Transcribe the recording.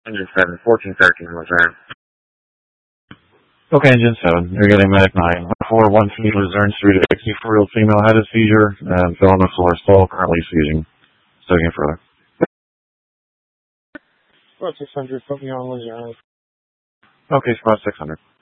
Engine 7, 1413 Luzerne. Okay, Engine 7. You're getting Medic 9. 413 Luzerne Street, a 64-year-old female had a seizure and fell on the floor. Still currently seizing. Studying further. Spot 600, put me on Luzerne. Okay, spot 600.